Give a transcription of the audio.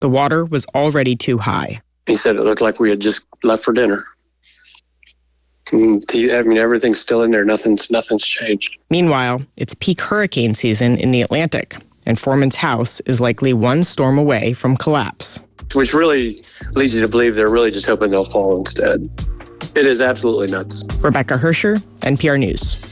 The water was already too high. He said it looked like we had just left for dinner. Everything's still in there. Nothing's changed. Meanwhile, it's peak hurricane season in the Atlantic, and Foreman's house is likely one storm away from collapse. Which really leads you to believe they're really just hoping they'll fall instead. It is absolutely nuts. Rebecca Hersher, NPR News.